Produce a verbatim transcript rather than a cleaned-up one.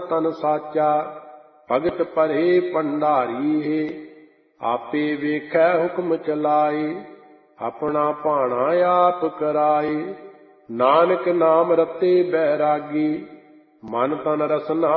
ਤਨ ਸਾਚਾ, ਭਗਤ ਭਰੇ ਭੰਡਾਰੀ ਹੈ। ਆਪੇ ਵੇਖੈ ਹੁਕਮ ਚਲਾਏ, ਆਪਣਾ ਭਾਣਾ ਆਪ ਕਰਾਏ। ਨਾਨਕ ਨਾਮ ਰਤੇ ਬੈਰਾਗੀ, ਮਨ ਤਨ ਰਸਨਾ